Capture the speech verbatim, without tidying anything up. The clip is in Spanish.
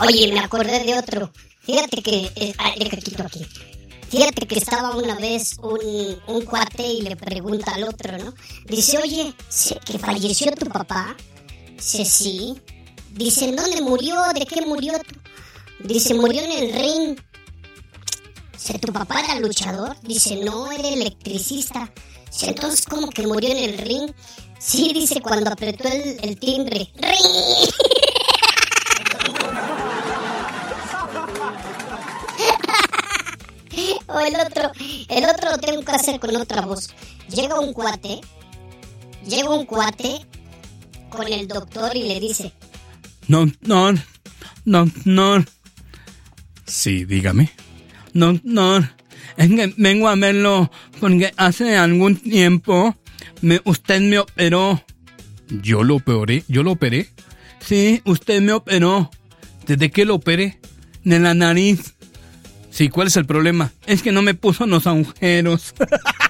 Oye, me acordé de otro. Fíjate que... Eh, ay, deja quito aquí. Fíjate que estaba una vez un, un cuate y le pregunta al otro, ¿no? Dice, oye, ¿que falleció tu papá? Dice, sí. Dice, ¿dónde murió? ¿De qué murió? Dice, murió en el ring. Dice, ¿tu papá era luchador? Dice, no, era electricista. Dice, entonces, ¿cómo que murió en el ring? Sí, dice, cuando apretó el, el timbre. ¡Ring! O el otro, el otro lo tengo que hacer con otra voz. Llega un cuate, llega un cuate con el doctor y le dice, doctor, doctor. Sí, dígame. Doctor, es que vengo a verlo porque hace algún tiempo me, usted me operó. ¿Yo lo operé? ¿Yo lo operé? Sí, usted me operó. ¿Desde qué lo operé? De la nariz. Sí, ¿cuál es el problema? Es que no me puso los agujeros.